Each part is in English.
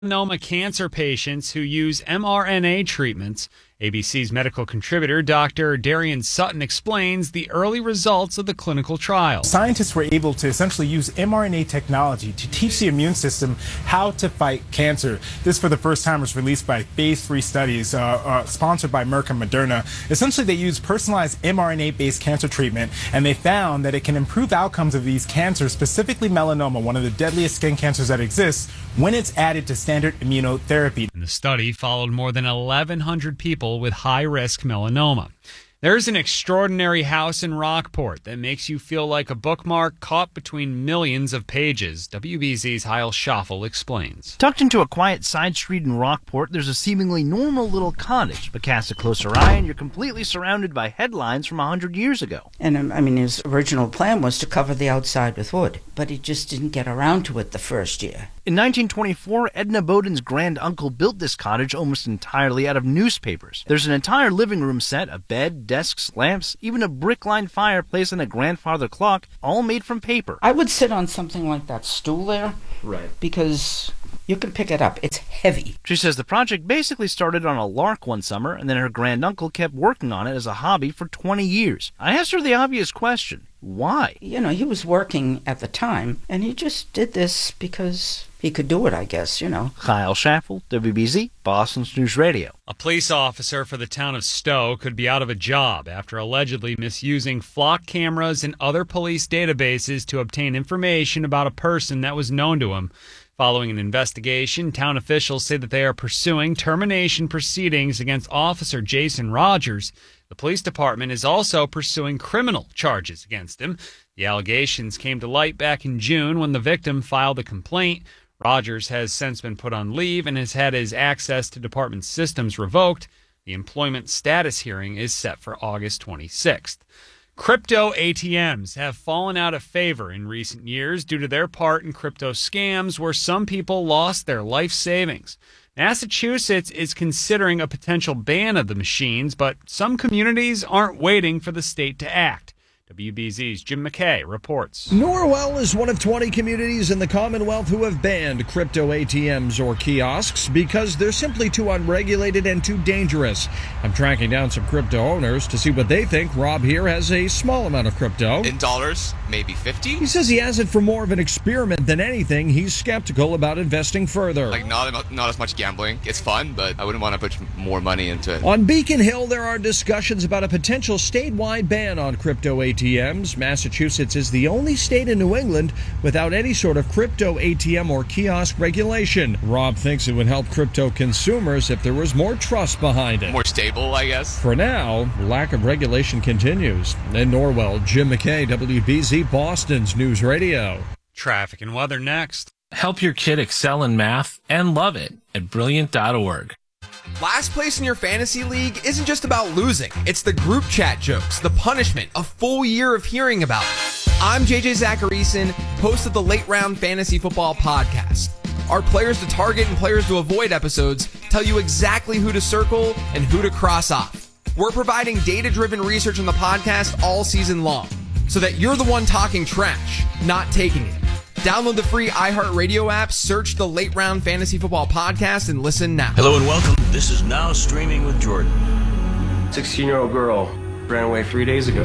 Melanoma cancer patients who use mRNA treatments. ABC's medical contributor, Dr. Darian Sutton, explains the early results of the clinical trial. Scientists were able to essentially use mRNA technology to teach the immune system how to fight cancer. This, for the first time, was released by phase 3 studies sponsored by Merck and Moderna. Essentially, they used personalized mRNA-based cancer treatment, and they found that it can improve outcomes of these cancers, specifically melanoma, one of the deadliest skin cancers that exists, when it's added to standard immunotherapy. And the study followed more than 1,100 people with high-risk melanoma. There's an extraordinary house in Rockport that makes you feel like a bookmark caught between millions of pages. WBZ's Heil Schaffel explains. Tucked into a quiet side street in Rockport, there's a seemingly normal little cottage, but cast a closer eye and you're completely surrounded by headlines from 100 years ago. And his original plan was to cover the outside with wood, but he just didn't get around to it the first year. In 1924, Edna Bowden's grand-uncle built this cottage almost entirely out of newspapers. There's an entire living room set, a bed, desks, lamps, even a brick-lined fireplace and a grandfather clock, all made from paper. I would sit on something like that stool there. Right. Because you can pick it up. It's heavy. She says the project basically started on a lark one summer, and then her grand-uncle kept working on it as a hobby for 20 years. I asked her the obvious question. Why? He was working at the time, and he just did this because he could do it, I guess, Kyle Schaffel, WBZ, Boston's News Radio. A police officer for the town of Stowe could be out of a job after allegedly misusing flock cameras and other police databases to obtain information about a person that was known to him. Following an investigation, town officials say that they are pursuing termination proceedings against Officer Jason Rogers. The police department is also pursuing criminal charges against him. The allegations came to light back in June when the victim filed a complaint. Rogers has since been put on leave and has had his access to department systems revoked. The employment status hearing is set for August 26th. Crypto ATMs have fallen out of favor in recent years due to their part in crypto scams where some people lost their life savings. Massachusetts is considering a potential ban of the machines, but some communities aren't waiting for the state to act. WBZ's Jim McKay reports. Norwell is one of 20 communities in the Commonwealth who have banned crypto ATMs or kiosks because they're simply too unregulated and too dangerous. I'm tracking down some crypto owners to see what they think. Rob here has a small amount of crypto. In dollars, maybe 50? He says he has it for more of an experiment than anything. He's skeptical about investing further. Not as much gambling. It's fun, but I wouldn't want to put more money into it. On Beacon Hill, there are discussions about a potential statewide ban on crypto ATMs. Massachusetts is the only state in New England without any sort of crypto ATM or kiosk regulation. Rob thinks it would help crypto consumers if there was more trust behind it. More stable, I guess. For now, lack of regulation continues. In Norwell, Jim McKay, WBZ, Boston's News Radio. Traffic and weather next. Help your kid excel in math and love it at Brilliant.org. Last place in your fantasy league isn't just about losing. It's the group chat jokes, the punishment, a full year of hearing about it. I'm JJ Zacharyson, host of the Late Round Fantasy Football Podcast. Our Players to Target and Players to Avoid episodes tell you exactly who to circle and who to cross off. We're providing data-driven research on the podcast all season long, so that you're the one talking trash, not taking it. Download the free iHeartRadio app, search the Late Round Fantasy Football Podcast, and listen now. Hello and welcome. This is Now Streaming with Jordan. 16-year-old girl ran away 3 days ago.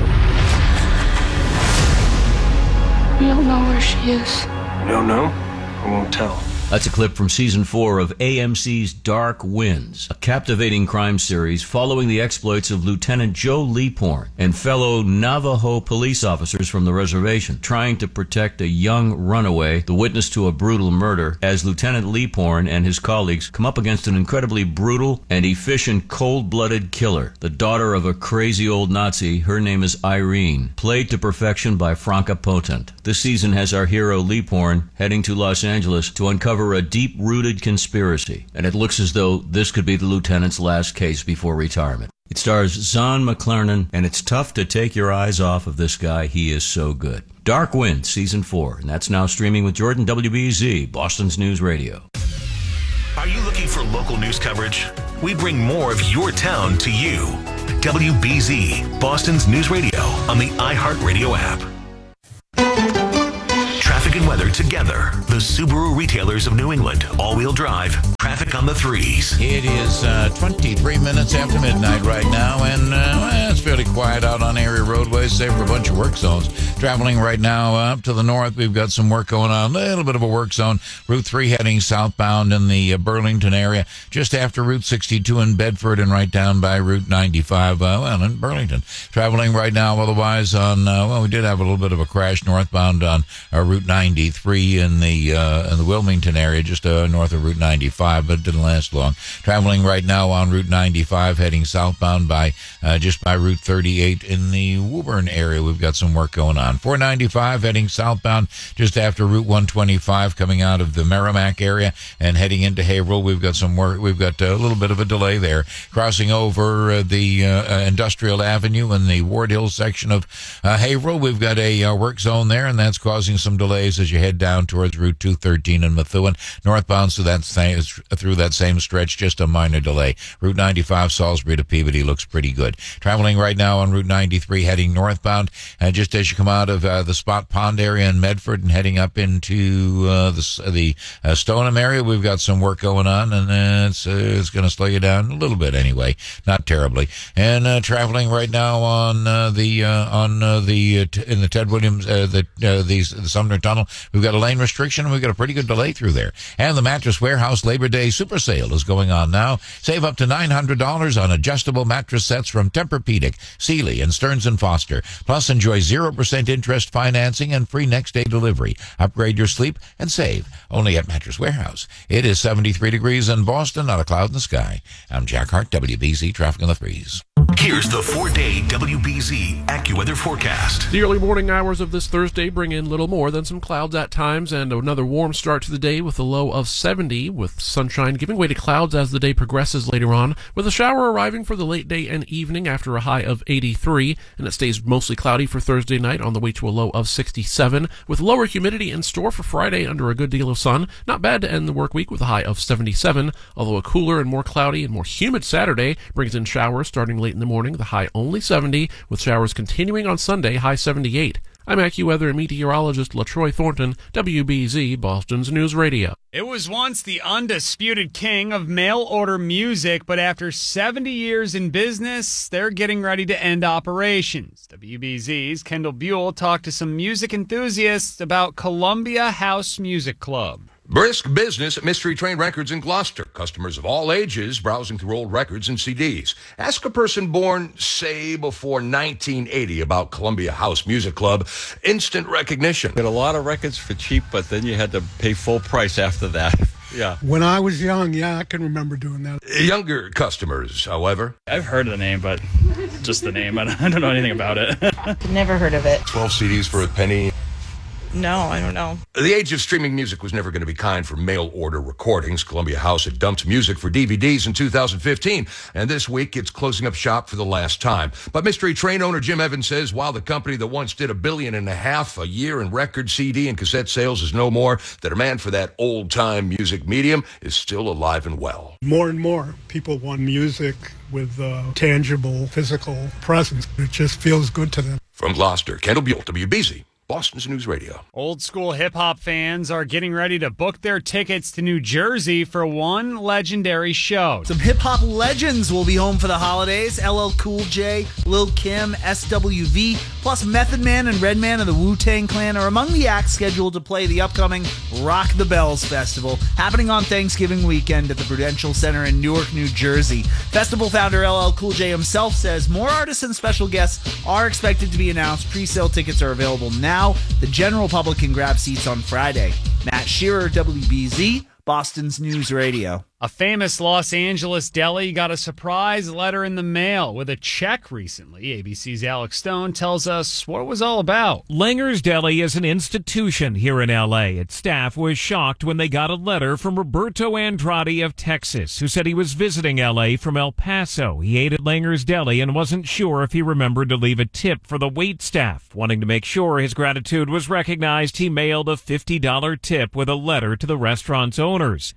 We don't know where she is. You don't know? I won't tell. That's a clip from Season 4 of AMC's Dark Winds, a captivating crime series following the exploits of Lieutenant Joe Leaphorn and fellow Navajo police officers from the reservation, trying to protect a young runaway, the witness to a brutal murder, as Lieutenant Leaphorn and his colleagues come up against an incredibly brutal and efficient cold-blooded killer. The daughter of a crazy old Nazi, her name is Irene, played to perfection by Franca Potent. This season has our hero Leaphorn heading to Los Angeles to uncover a deep-rooted conspiracy, and it looks as though this could be the lieutenant's last case before retirement. It stars Zahn McClarnon, and it's tough to take your eyes off of this guy. He is so good. Dark Wind, Season 4, and that's now streaming with Jordan, WBZ, Boston's News Radio. Are you looking for local news coverage? We bring more of your town to you. WBZ, Boston's News Radio on the iHeartRadio app. Traffic and weather together. The Subaru retailers of New England. All-wheel drive. Traffic on the 3s. It is 23 minutes after midnight right now, and it's fairly quiet out on area roadways, save for a bunch of work zones. Traveling right now up to the north, we've got some work going on. A little bit of a work zone. Route 3 heading southbound in the Burlington area, just after Route 62 in Bedford and right down by Route 95, in Burlington. Traveling right now otherwise on, we did have a little bit of a crash northbound on Route 93 in the Wilmington area, just north of Route 95, but it didn't last long. Traveling right now on Route 95 heading southbound by just by Route 38 in the Woburn area. We've got some work going on. 495 heading southbound just after Route 125 coming out of the Merrimack area and heading into Haverhill. We've got some work. We've got a little bit of a delay there. Crossing over the Industrial Avenue in the Ward Hill section of Haverhill. We've got a work zone there, and that's causing some delays as you head down towards Route 213 in Methuen. Northbound, so that's through that same stretch, just a minor delay. Route 95 Salisbury to Peabody looks pretty good. Traveling right now on Route 93 heading northbound, just as you come out of the Spot Pond area in Medford and heading up into the Stoneham area, we've got some work going on, and it's going to slow you down a little bit anyway, not terribly. And traveling right now on in the Ted Williams the Sumner Tunnel, we've got a lane restriction, and we've got a pretty good delay through there. And the Mattress Warehouse Labor Day Super Sale is going on now. Save up to $900 on adjustable mattress sets from Tempur-Pedic, Sealy, and Stearns & Foster. Plus, enjoy 0% interest financing and free next-day delivery. Upgrade your sleep and save only at Mattress Warehouse. It is 73 degrees in Boston, not a cloud in the sky. I'm Jack Hart, WBZ Traffic on the 3s. Here's the 4-day WBZ AccuWeather forecast. The early morning hours of this Thursday bring in little more than some clouds at times and another warm start to the day with a low of 70, with sunshine giving way to clouds as the day progresses later on, with a shower arriving for the late day and evening after a high of 83, and it stays mostly cloudy for Thursday night on the way to a low of 67, with lower humidity in store for Friday under a good deal of sun. Not bad to end the work week with a high of 77, although a cooler and more cloudy and more humid Saturday brings in showers starting late in the morning, the high only 70, with showers continuing on Sunday, high 78. I'm AccuWeather and meteorologist LaTroy Thornton, WBZ, Boston's News Radio. It was once the undisputed king of mail-order music, but after 70 years in business, they're getting ready to end operations. WBZ's Kendall Buell talked to some music enthusiasts about Columbia House Music Club. Brisk business at Mystery Train Records in Gloucester. Customers of all ages browsing through old records and CDs. Ask a person born, say, before 1980 about Columbia House Music Club. Instant recognition. Got a lot of records for cheap, but then you had to pay full price after that. Yeah. When I was young, I can remember doing that. Younger customers, however. I've heard of the name, but just the name. I don't know anything about it. Never heard of it. 12 CDs for a penny. No, I don't know. The age of streaming music was never going to be kind for mail-order recordings. Columbia House had dumped music for DVDs in 2015, and this week it's closing up shop for the last time. But Mystery Train owner Jim Evans says while the company that once did $1.5 billion a year in record, CD, and cassette sales is no more, the demand for that old-time music medium is still alive and well. More and more people want music with tangible, physical presence. It just feels good to them. From Gloucester, Kendall Buell, WBZ. Boston's News Radio. Old school hip-hop fans are getting ready to book their tickets to New Jersey for one legendary show. Some hip-hop legends will be home for the holidays. LL Cool J, Lil Kim, SWV, plus Method Man and Redman of the Wu-Tang Clan are among the acts scheduled to play the upcoming Rock the Bells Festival, happening on Thanksgiving weekend at the Prudential Center in Newark, New Jersey. Festival founder LL Cool J himself says more artists and special guests are expected to be announced. Pre-sale tickets are available now. The general public can grab seats on Friday. Matt Shearer, WBZ, Boston's News Radio. A famous Los Angeles deli got a surprise letter in the mail with a check recently. ABC's Alex Stone tells us what it was all about. Langer's Deli is an institution here in L.A. Its staff was shocked when they got a letter from Roberto Andrade of Texas, who said he was visiting L.A. from El Paso. He ate at Langer's Deli and wasn't sure if he remembered to leave a tip for the wait staff. Wanting to make sure his gratitude was recognized, he mailed a $50 tip with a letter to the restaurant's owners.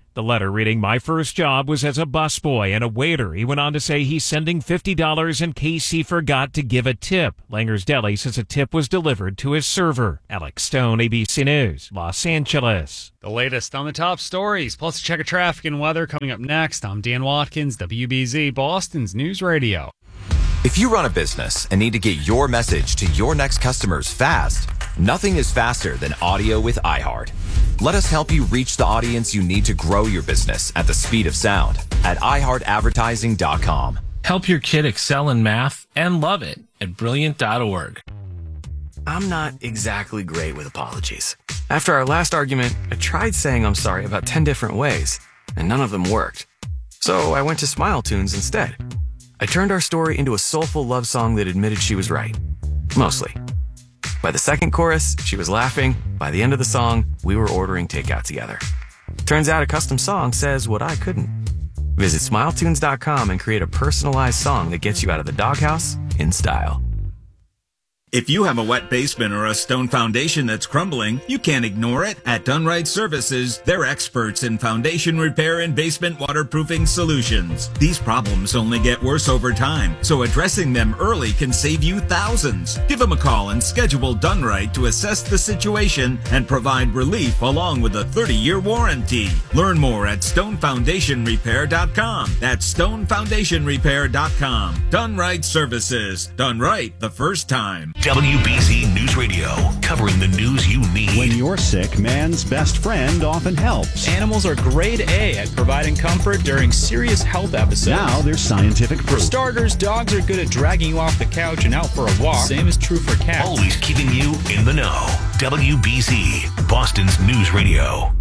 The letter reading, "My first job was as a busboy and a waiter." He went on to say he's sending $50 in case he forgot to give a tip. Langer's Deli says a tip was delivered to his server. Alex Stone, ABC News, Los Angeles. The latest on the top stories, plus a check of traffic and weather coming up next. I'm Dan Watkins, WBZ, Boston's News Radio. If you run a business and need to get your message to your next customers fast, nothing is faster than audio with iHeart. Let us help you reach the audience you need to grow your business at the speed of sound at iHeartAdvertising.com. Help your kid excel in math and love it at Brilliant.org. I'm not exactly great with apologies. After our last argument, I tried saying I'm sorry about 10 different ways, and none of them worked. So I went to Smile Tunes instead. I turned our story into a soulful love song that admitted she was right. Mostly. By the second chorus, she was laughing. By the end of the song, we were ordering takeout together. Turns out a custom song says what I couldn't. Visit SmileTunes.com and create a personalized song that gets you out of the doghouse in style. If you have a wet basement or a stone foundation that's crumbling, you can't ignore it. At Dunright Services, they're experts in foundation repair and basement waterproofing solutions. These problems only get worse over time, so addressing them early can save you thousands. Give them a call and schedule Dunright to assess the situation and provide relief along with a 30-year warranty. Learn more at stonefoundationrepair.com. That's stonefoundationrepair.com. Dunright Services. Done right the first time. WBZ News Radio, covering the news you need. When you're sick, man's best friend often helps. Animals are grade A at providing comfort during serious health episodes. Now there's scientific proof. For starters, dogs are good at dragging you off the couch and out for a walk. Same is true for cats. Always keeping you in the know. WBZ, Boston's News Radio.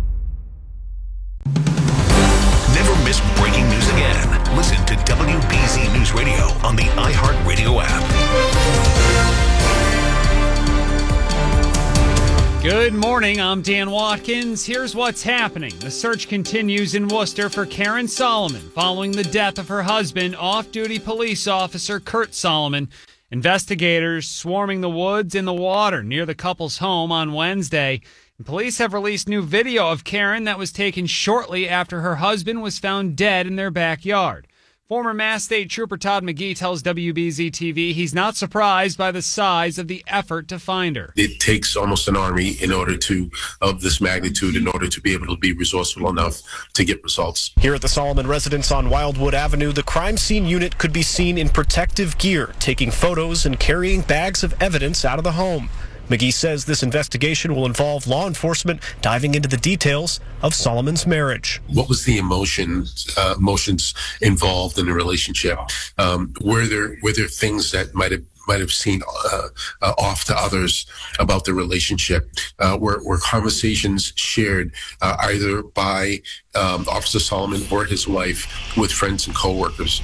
Never miss breaking news again. Listen to WBZ News Radio on the iHeartRadio app. Good morning, I'm Dan Watkins. Here's what's happening. The search continues in Worcester for Karen Solomon following the death of her husband, off-duty police officer Kurt Solomon. Investigators swarming the woods and the water near the couple's home on Wednesday. And police have released new video of Karen that was taken shortly after her husband was found dead in their backyard. Former Mass State Trooper Todd McGee tells WBZ-TV he's not surprised by the size of the effort to find her. It takes almost an army of this magnitude in order to be able to be resourceful enough to get results. Here at the Solomon residence on Wildwood Avenue, the crime scene unit could be seen in protective gear, taking photos and carrying bags of evidence out of the home. McGee says this investigation will involve law enforcement diving into the details of Solomon's marriage. What was the emotions involved in the relationship? Were there things that might have seemed off to others about the relationship? Were conversations shared either by Officer Solomon or his wife with friends and coworkers?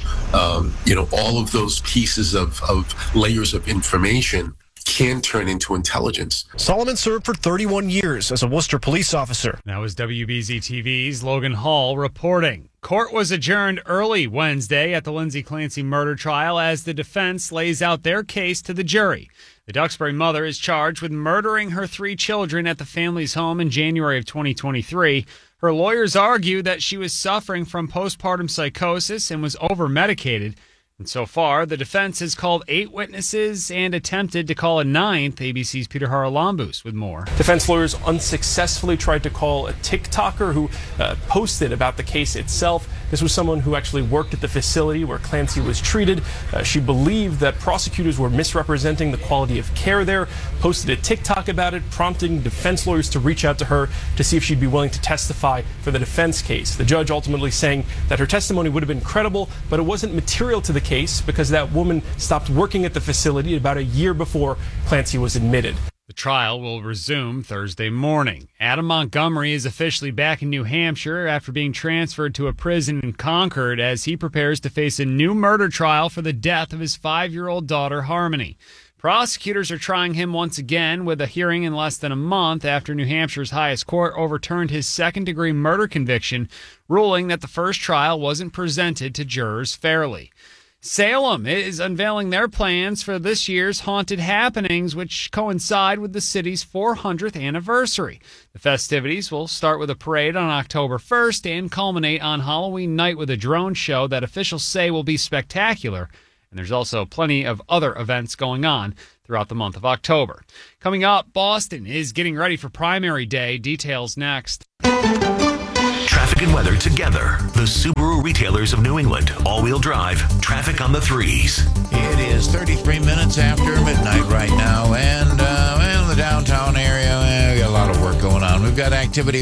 All of those pieces of layers of information can turn into intelligence. Solomon served for 31 years as a Worcester police officer. That was WBZ-TV's Logan Hall reporting. Court was adjourned early Wednesday at the Lindsay Clancy murder trial as the defense lays out their case to the jury. The Duxbury mother is charged with murdering her 3 children at the family's home in January of 2023. Her lawyers argue that she was suffering from postpartum psychosis and was over-medicated. And so far, the defense has called 8 witnesses and attempted to call a 9th. ABC's Peter Haralambous with more. Defense lawyers unsuccessfully tried to call a TikToker who posted about the case itself. This was someone who actually worked at the facility where Clancy was treated. She believed that prosecutors were misrepresenting the quality of care there, posted a TikTok about it, prompting defense lawyers to reach out to her to see if she'd be willing to testify for the defense case. The judge ultimately saying that her testimony would have been credible, but it wasn't material to the case because that woman stopped working at the facility about a year before Clancy was admitted. The trial will resume Thursday morning. Adam Montgomery is officially back in New Hampshire after being transferred to a prison in Concord as he prepares to face a new murder trial for the death of his 5-year-old daughter, Harmony. Prosecutors are trying him once again with a hearing in less than a month after New Hampshire's highest court overturned his second-degree murder conviction, ruling that the first trial wasn't presented to jurors fairly. Salem is unveiling their plans for this year's Haunted Happenings, which coincide with the city's 400th anniversary. The festivities will start with a parade on October 1st and culminate on Halloween night with a drone show that officials say will be spectacular. And there's also plenty of other events going on throughout the month of October. Coming up, Boston is getting ready for primary day. Details next. Traffic and weather together. The Subaru retailers of New England. All-wheel drive. Traffic on the 3s. It is 33 minutes after midnight right now, and in the downtown area, we got a lot of work going on. We've got activity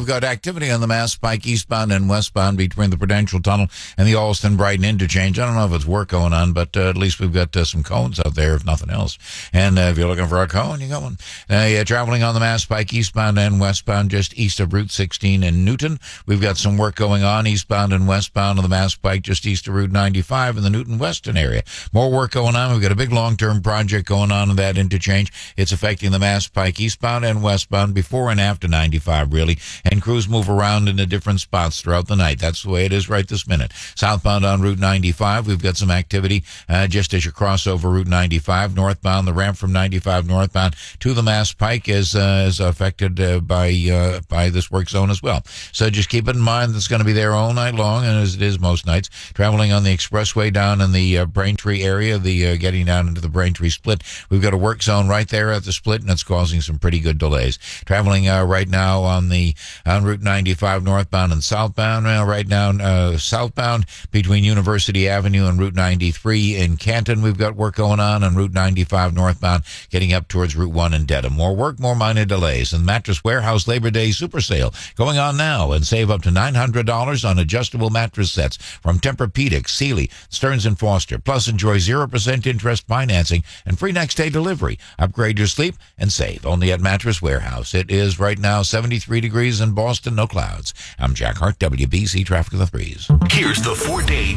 on the Mass Pike eastbound and westbound between the Prudential Tunnel and the Alston-Brighton interchange. I don't know if it's work going on, but at least we've got some cones out there, if nothing else. And if you're looking for a cone, you got one. Traveling on the Mass Pike eastbound and westbound just east of Route 16 in Newton. We've got some work going on eastbound and westbound on the Mass Pike just east of Route 95 in the Newton Weston area. More work going on. We've got a big long-term project going on in that interchange. It's affecting the Mass Pike eastbound and westbound before and after 95, really. And crews move around into different spots throughout the night. That's the way it is right this minute. Southbound on Route 95, we've got some activity just as you cross over Route 95. Northbound, the ramp from 95 northbound to the Mass Pike is affected by this work zone as well. So just keep it in mind that's going to be there all night long, and as it is most nights. Traveling on the expressway down in the Braintree area, getting down into the Braintree split, we've got a work zone right there at the split, and it's causing some pretty good delays. Traveling right now on Route 95 northbound and southbound, right now southbound between University Avenue and Route 93 in Canton, we've got work going on Route 95 northbound, getting up towards Route 1 in Dedham. More work, more minor delays. And Mattress Warehouse Labor Day Super Sale going on now, and save up to $900 on adjustable mattress sets from Tempur-Pedic, Sealy, Stearns & Foster. Plus, enjoy 0% interest financing and free next-day delivery. Upgrade your sleep and save only at Mattress Warehouse. It is right now 73 degrees in Boston, no clouds. I'm Jack Hart, WBZ Traffic of the Threes. Here's the 4-day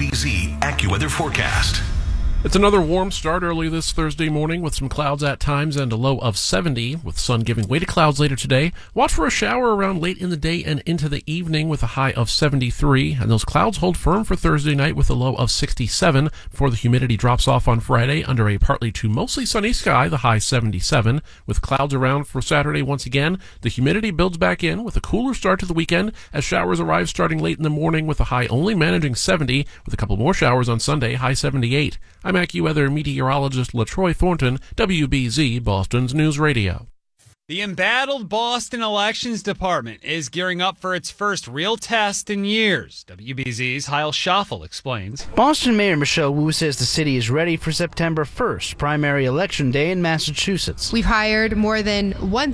WBZ AccuWeather forecast. It's another warm start early this Thursday morning with some clouds at times and a low of 70, with sun giving way to clouds later today. Watch for a shower around late in the day and into the evening with a high of 73, and those clouds hold firm for Thursday night with a low of 67 before the humidity drops off on Friday under a partly to mostly sunny sky, the high 77. With clouds around for Saturday once again, the humidity builds back in with a cooler start to the weekend as showers arrive starting late in the morning with a high only managing 70, with a couple more showers on Sunday, high 78. I'm AccuWeather meteorologist LaTroy Thornton, WBZ, Boston's News Radio. The embattled Boston Elections Department is gearing up for its first real test in years. WBZ's Heil Schaffel explains. Boston Mayor Michelle Wu says the city is ready for September 1st, primary election day in Massachusetts. We've hired more than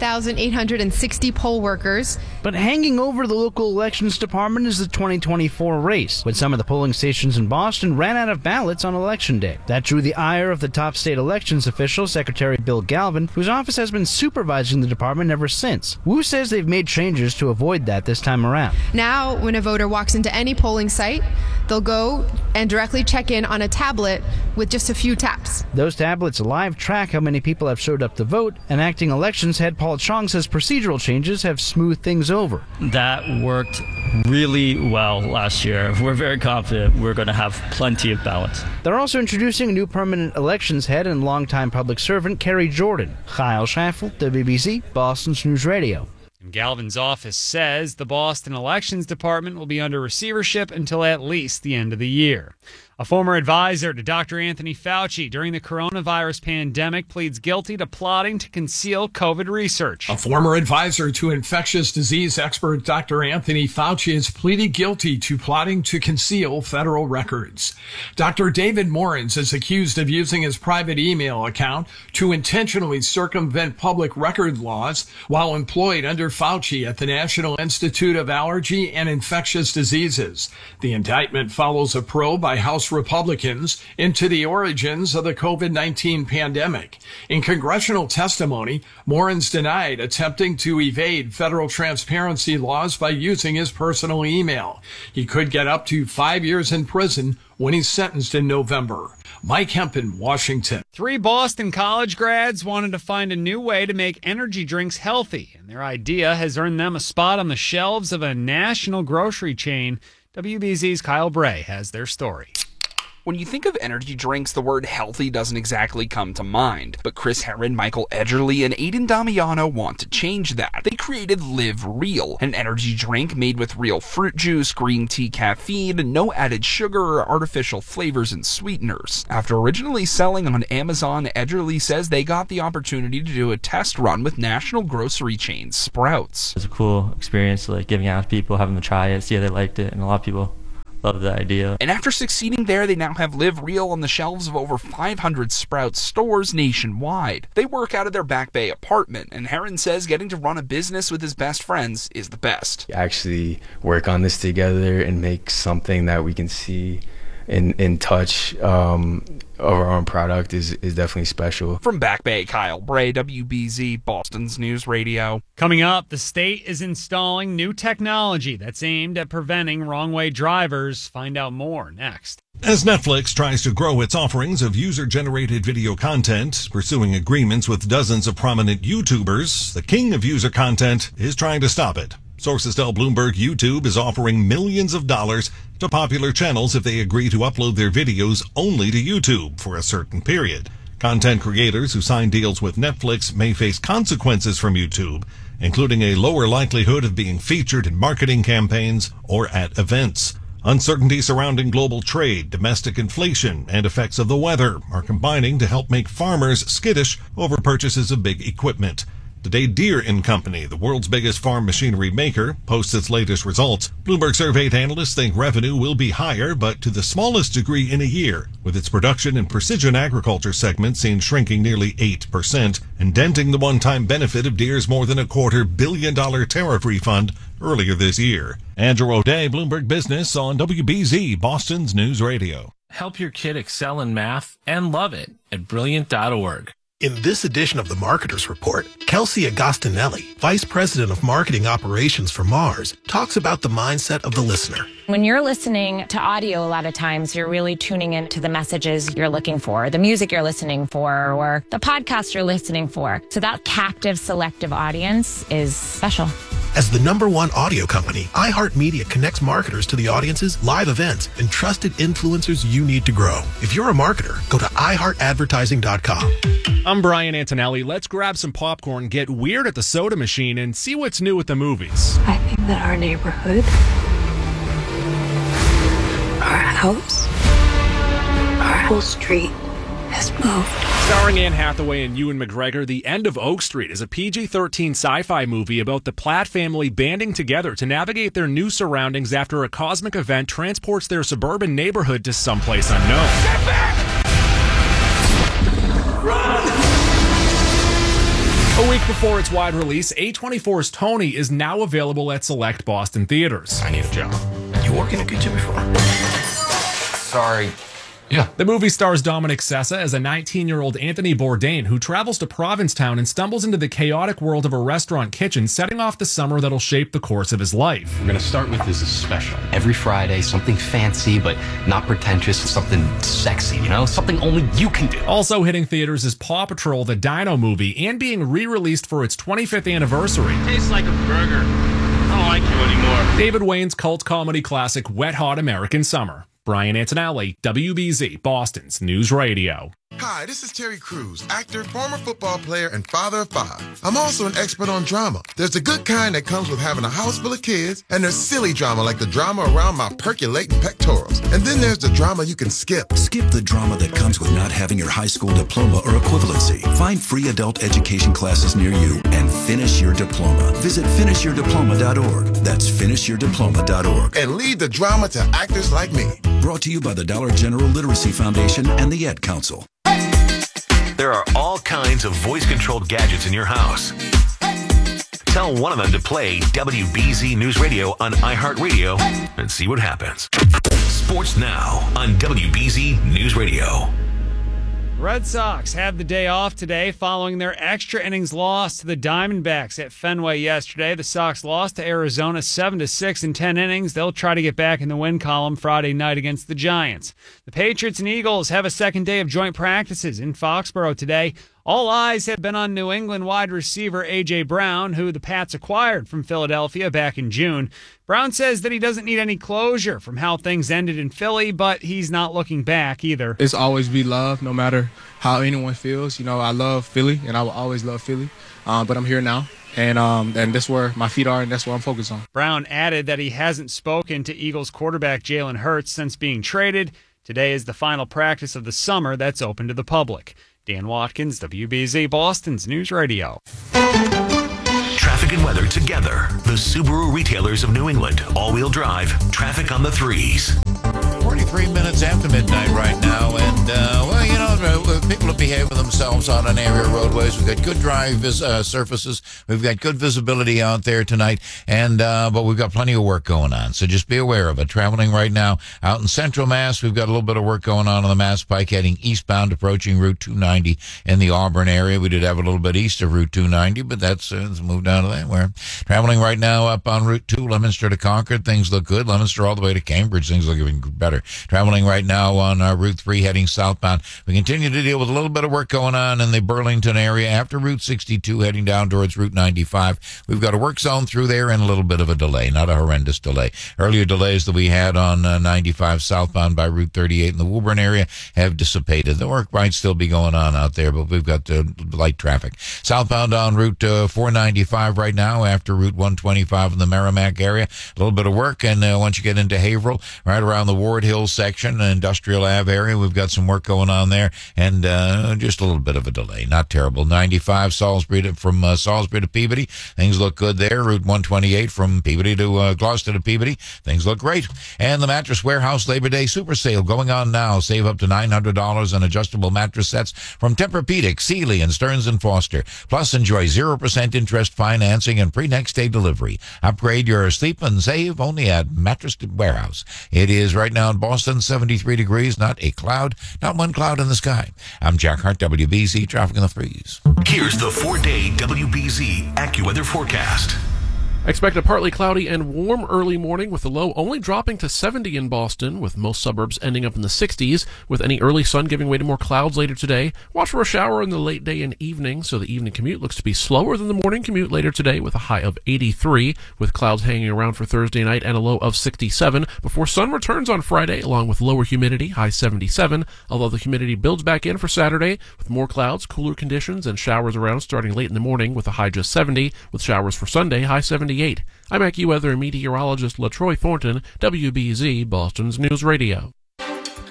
1,860 poll workers. But hanging over the local elections department is the 2024 race, when some of the polling stations in Boston ran out of ballots on election day. That drew the ire of the top state elections official, Secretary Bill Galvin, whose office has been supervising the department ever since. Wu says they've made changes to avoid that this time around. Now, when a voter walks into any polling site, they'll go and directly check in on a tablet with just a few taps. Those tablets live track how many people have showed up to vote, and acting elections head Paul Chong says procedural changes have smoothed things over. That worked really well last year. We're very confident we're going to have plenty of ballots. They're also introducing a new permanent elections head and longtime public servant, Kerry Jordan. Heil Schaffel, WBZ, Boston's News Radio. And Galvin's office says the Boston Elections Department will be under receivership until at least the end of the year. A former advisor to Dr. Anthony Fauci during the coronavirus pandemic pleads guilty to plotting to conceal COVID research. A former advisor to infectious disease expert Dr. Anthony Fauci has pleaded guilty to plotting to conceal federal records. Dr. David Morens is accused of using his private email account to intentionally circumvent public record laws while employed under Fauci at the National Institute of Allergy and Infectious Diseases. The indictment follows a probe by House Republicans into the origins of the COVID-19 pandemic. In congressional testimony, Morens denied attempting to evade federal transparency laws by using his personal email. He could get up to 5 years in prison when he's sentenced in November. Mike Hempen, Washington. 3 Boston college grads wanted to find a new way to make energy drinks healthy, and their idea has earned them a spot on the shelves of a national grocery chain. WBZ's Kyle Bray has their story. When you think of energy drinks, the word healthy doesn't exactly come to mind. But Chris Herron, Michael Edgerly, and Aidan Damiano want to change that. They created Live Real, an energy drink made with real fruit juice, green tea caffeine, no added sugar or artificial flavors and sweeteners. After originally selling on Amazon, Edgerly says they got the opportunity to do a test run with national grocery chain Sprouts. It was a cool experience, like giving out to people, having them try it, see how they liked it, and a lot of people loved the idea. And after succeeding there, they now have Live Real on the shelves of over 500 Sprouts stores nationwide. They work out of their Back Bay apartment, and Herron says getting to run a business with his best friends is the best. Actually work on this together and make something that we can see and touch of our own product is definitely special. From Back Bay, Kyle Bray, WBZ, Boston's News Radio. Coming up, the state is installing new technology that's aimed at preventing wrong-way drivers. Find out more next. As Netflix tries to grow its offerings of user-generated video content, pursuing agreements with dozens of prominent YouTubers, the king of user content is trying to stop it. Sources tell Bloomberg YouTube is offering millions of dollars to popular channels if they agree to upload their videos only to YouTube for a certain period. Content creators who sign deals with Netflix may face consequences from YouTube, including a lower likelihood of being featured in marketing campaigns or at events. Uncertainty surrounding global trade, domestic inflation, and effects of the weather are combining to help make farmers skittish over purchases of big equipment. Today, Deere & Company, the world's biggest farm machinery maker, posts its latest results. Bloomberg surveyed analysts think revenue will be higher, but to the smallest degree in a year, with its production and precision agriculture segment seen shrinking nearly 8% and denting the one-time benefit of Deere's more than $250 million tariff refund earlier this year. Andrew O'Day, Bloomberg Business on WBZ, Boston's News Radio. Help your kid excel in math and love it at Brilliant.org. In this edition of the Marketer's Report, Kelsey Agostinelli, Vice President of Marketing Operations for Mars, talks about the mindset of the listener. When you're listening to audio, a lot of times you're really tuning into the messages you're looking for, the music you're listening for, or the podcast you're listening for. So that captive, selective audience is special. As the #1 audio company, iHeartMedia connects marketers to the audiences, live events, and trusted influencers you need to grow. If you're a marketer, go to iHeartAdvertising.com. I'm Brian Antonelli. Let's grab some popcorn, get weird at the soda machine, and see what's new at the movies. I think that our neighborhood, our house, our whole street has moved. Starring Anne Hathaway and Ewan McGregor, The End of Oak Street is a PG-13 sci-fi movie about the Platt family banding together to navigate their new surroundings after a cosmic event transports their suburban neighborhood to someplace unknown. Get back! Run! A week before its wide release, A24's Tony is now available at select Boston theaters. I need a job. You work in a kitchen before? Sorry. Yeah. The movie stars Dominic Sessa as a 19-year-old Anthony Bourdain who travels to Provincetown and stumbles into the chaotic world of a restaurant kitchen, setting off the summer that'll shape the course of his life. We're going to start with this special. Every Friday, something fancy but not pretentious, something sexy, you know? Something only you can do. Also hitting theaters is Paw Patrol, the Dino movie, and being re-released for its 25th anniversary. Tastes like a burger. I don't like you anymore. David Wayne's cult comedy classic Wet Hot American Summer. Brian Antonelli, WBZ, Boston's News Radio. Hi, this is Terry Crews, actor, former football player, and father of 5. I'm also an expert on drama. There's the good kind that comes with having a house full of kids, and there's silly drama like the drama around my percolating pectorals. And then there's the drama you can skip. Skip the drama that comes with not having your high school diploma or equivalency. Find free adult education classes near you and finish your diploma. Visit finishyourdiploma.org. That's finishyourdiploma.org. And leave the drama to actors like me. Brought to you by the Dollar General Literacy Foundation and the Ed Council. There are all kinds of voice-controlled gadgets in your house. Tell one of them to play WBZ News Radio on iHeartRadio and see what happens. Sports Now on WBZ News Radio. Red Sox had the day off today following their extra innings loss to the Diamondbacks at Fenway yesterday. The Sox lost to Arizona 7-6 in 10 innings. They'll try to get back in the win column Friday night against the Giants. The Patriots and Eagles have a second day of joint practices in Foxborough today. All eyes have been on New England wide receiver A.J. Brown, who the Pats acquired from Philadelphia back in June. Brown says that he doesn't need any closure from how things ended in Philly, but he's not looking back either. It's always be love, no matter how anyone feels. You know, I love Philly, and I will always love Philly, but I'm here now. And that's where my feet are, and that's what I'm focused on. Brown added that he hasn't spoken to Eagles quarterback Jalen Hurts since being traded. Today is the final practice of the summer that's open to the public. Dan Watkins, WBZ, Boston's News Radio. Traffic and weather together. The Subaru retailers of New England. All-wheel drive. Traffic on the 3s. 43 minutes after midnight right now, and people are behaving themselves on an area roadways. We've got good drive surfaces. We've got good visibility out there tonight, and but we've got plenty of work going on. So just be aware of it. Traveling right now out in Central Mass, we've got a little bit of work going on the Mass Pike heading eastbound, approaching Route 290 in the Auburn area. We did have a little bit east of Route 290, but that's moved down to that. We're traveling right now up on Route 2, Leominster to Concord. Things look good. Leominster all the way to Cambridge. Things look even better. Traveling right now on Route 3 heading southbound. We continue to deal with a little bit of work going on in the Burlington area after Route 62 heading down towards Route 95. We've got a work zone through there and a little bit of a delay, not a horrendous delay. Earlier delays that we had on 95 southbound by Route 38 in the Woburn area have dissipated. The work might still be going on out there, but we've got light traffic. Southbound on Route 495 right now after Route 125 in the Merrimack area. A little bit of work, and once you get into Haverhill, right around the Ward Hill section, Industrial Ave area, we've got some work going on there, and just a little bit of a delay. Not terrible. 95 Salisbury from Salisbury to Peabody. Things look good there. Route 128 from Peabody to Gloucester to Peabody. Things look great. And the Mattress Warehouse Labor Day Super Sale going on now. Save up to $900 on adjustable mattress sets from Tempur-Pedic, Sealy, and Stearns & Foster. Plus, enjoy 0% interest financing and free next-day delivery. Upgrade your sleep and save only at Mattress Warehouse. It is right now in Boston, 73 degrees, not a cloud, not one cloud in the sky. I'm Jack Hart, WBZ, traffic in the 3s. Here's the 4-day WBZ AccuWeather forecast. Expect a partly cloudy and warm early morning with the low only dropping to 70 in Boston, with most suburbs ending up in the 60s, with any early sun giving way to more clouds later today. Watch for a shower in the late day and evening, so the evening commute looks to be slower than the morning commute later today, with a high of 83, with clouds hanging around for Thursday night and a low of 67, before sun returns on Friday, along with lower humidity, high 77, although the humidity builds back in for Saturday, with more clouds, cooler conditions, and showers around starting late in the morning, with a high just 70, with showers for Sunday, high 78. I'm AccuWeather meteorologist LaTroy Thornton, WBZ, Boston's News Radio.